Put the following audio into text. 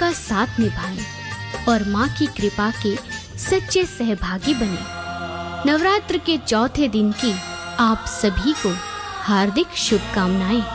का साथ निभाएं और माँ की कृपा के सच्चे सहभागी बने। नवरात्र के चौथे दिन की आप सभी को हार्दिक शुभकामनाएं।